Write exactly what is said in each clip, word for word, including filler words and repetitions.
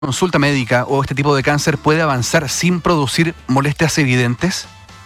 consulta médica o este tipo de cáncer puede avanzar sin producir molestias evidentes?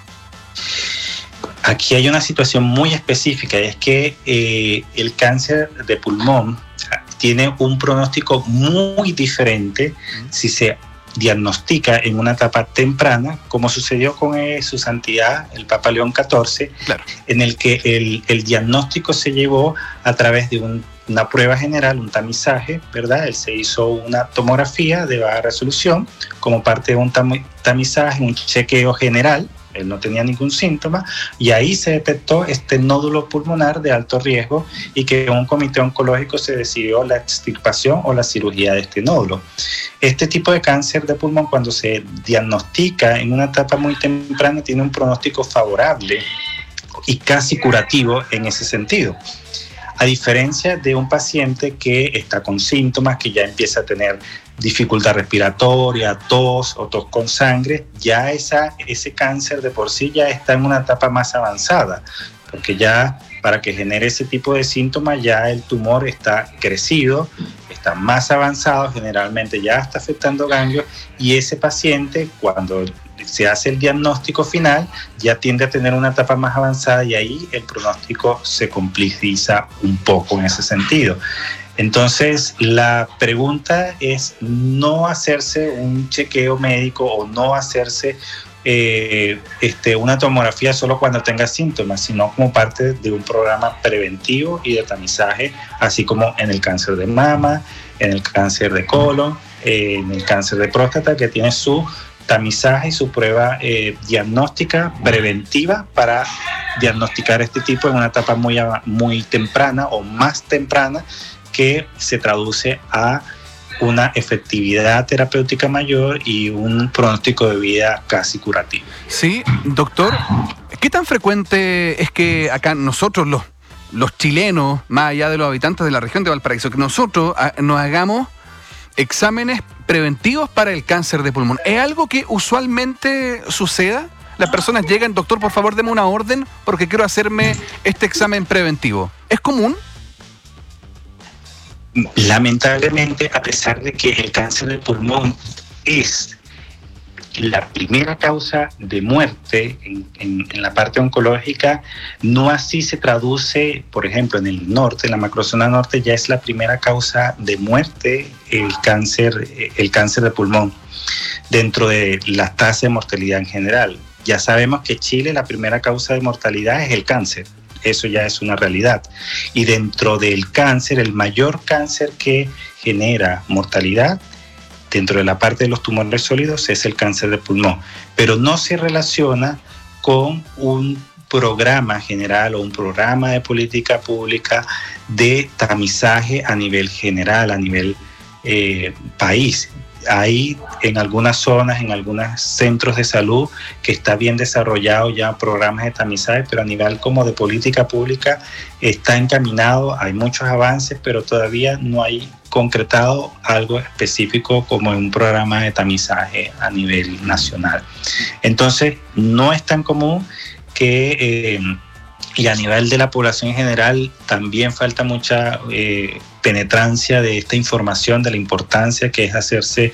Aquí hay una situación muy específica, es que eh, el cáncer de pulmón tiene un pronóstico muy diferente si se diagnostica en una etapa temprana, como sucedió con eh, su santidad, el Papa León catorce, claro, en el que el, el diagnóstico se llevó a través de un, una prueba general, un tamizaje, ¿verdad? Él se hizo una tomografía de baja resolución como parte de un tam- tamizaje, un chequeo general. Él no tenía ningún síntoma y ahí se detectó este nódulo pulmonar de alto riesgo y que en un comité oncológico se decidió la extirpación o la cirugía de este nódulo. Este tipo de cáncer de pulmón, cuando se diagnostica en una etapa muy temprana, tiene un pronóstico favorable y casi curativo en ese sentido. A diferencia de un paciente que está con síntomas, que ya empieza a tener dificultad respiratoria, tos o tos con sangre, ya esa, ese cáncer de por sí ya está en una etapa más avanzada, porque ya para que genere ese tipo de síntomas ya el tumor está crecido, está más avanzado, generalmente ya está afectando ganglios y ese paciente cuando se hace el diagnóstico final ya tiende a tener una etapa más avanzada y ahí el pronóstico se complejiza un poco en ese sentido. Entonces, la pregunta es no hacerse un chequeo médico o no hacerse eh, este, una tomografía solo cuando tenga síntomas, sino como parte de un programa preventivo y de tamizaje, así como en el cáncer de mama, en el cáncer de colon, eh, en el cáncer de próstata, que tiene su tamizaje y su prueba eh, diagnóstica preventiva para diagnosticar este tipo en una etapa muy, muy temprana o más temprana, que se traduce a una efectividad terapéutica mayor y un pronóstico de vida casi curativo. Sí, doctor, ¿qué tan frecuente es que acá nosotros, los, los chilenos, más allá de los habitantes de la región de Valparaíso, que nosotros a, nos hagamos exámenes preventivos para el cáncer de pulmón? ¿Es algo que usualmente suceda? Las personas llegan, doctor, por favor, deme una orden porque quiero hacerme este examen preventivo. ¿Es común? Lamentablemente, a pesar de que el cáncer de pulmón es la primera causa de muerte en, en, en la parte oncológica, no así se traduce, por ejemplo, en el norte, en la macrozona norte, ya es la primera causa de muerte el cáncer, el cáncer de pulmón dentro de la tasa de mortalidad en general. Ya sabemos que Chile, la primera causa de mortalidad es el cáncer. Eso ya es una realidad. Y dentro del cáncer, el mayor cáncer que genera mortalidad dentro de la parte de los tumores sólidos es el cáncer de pulmón, pero no se relaciona con un programa general o un programa de política pública de tamizaje a nivel general, a nivel eh, país. Hay en algunas zonas, en algunos centros de salud que está bien desarrollado ya programas de tamizaje, pero a nivel como de política pública está encaminado, hay muchos avances, pero todavía no hay concretado algo específico como un programa de tamizaje a nivel nacional. Entonces, no es tan común que... Eh, y a nivel de la población en general también falta mucha eh, penetrancia de esta información, de la importancia que es hacerse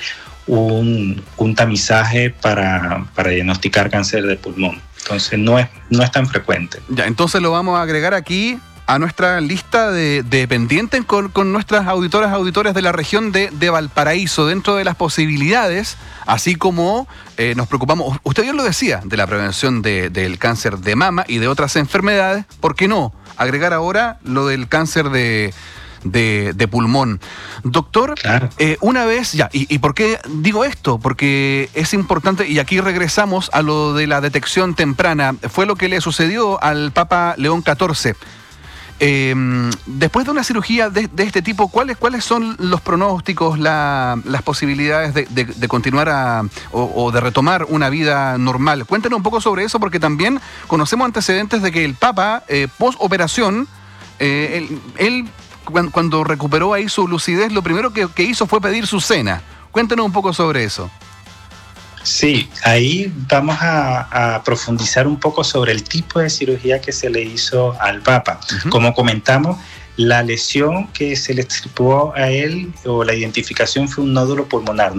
un, un tamizaje para, para diagnosticar cáncer de pulmón. Entonces no es, no es tan frecuente. Ya, entonces lo vamos a agregar aquí a nuestra lista de, de pendientes con, con nuestras auditoras, auditores de la región de, de Valparaíso, dentro de las posibilidades, así como eh, nos preocupamos, usted bien lo decía, de la prevención de, del cáncer de mama y de otras enfermedades. ¿Por qué no agregar ahora lo del cáncer de, de, de pulmón? Doctor, claro. eh, una vez, ya, y, ¿y por qué digo esto? Porque es importante, y aquí regresamos a lo de la detección temprana, fue lo que le sucedió al Papa León catorce. Eh, después de una cirugía de, de este tipo, ¿cuáles, cuáles son los pronósticos, la, las posibilidades de, de, de continuar a, o, o de retomar una vida normal? Cuéntenos un poco sobre eso, porque también conocemos antecedentes de que el Papa, eh, post-operación, eh, él, él cuando recuperó ahí su lucidez, lo primero que, que hizo fue pedir su cena. Cuéntenos un poco sobre eso. Sí, ahí vamos a, a profundizar un poco sobre el tipo de cirugía que se le hizo al Papa. Uh-huh. Como comentamos, la lesión que se le extirpó a él o la identificación fue un nódulo pulmonar.